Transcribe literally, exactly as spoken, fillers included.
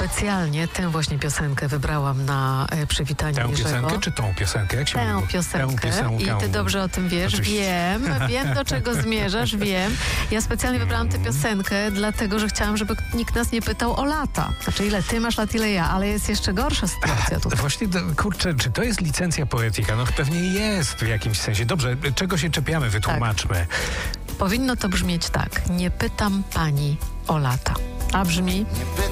specjalnie tę właśnie piosenkę wybrałam na e, przywitanie Tę Jerzego. piosenkę czy tą piosenkę? Jak się Tę mówi? piosenkę. Tę piosenkę. I ty dobrze o tym wiesz. Oczywiście. Wiem, wiem do czego zmierzasz, wiem. Ja specjalnie wybrałam tę piosenkę, dlatego że chciałam, żeby nikt nas nie pytał o lata. Znaczy ile ty masz lat, ile ja, ale jest jeszcze gorsza sytuacja tutaj. Właśnie, to, kurczę, czy to jest licencja poetyka? No pewnie jest w jakimś sensie. Dobrze, czego się czepiamy? Wytłumaczmy. Powinno to brzmieć tak. Nie pytam pani o lata. A brzmi...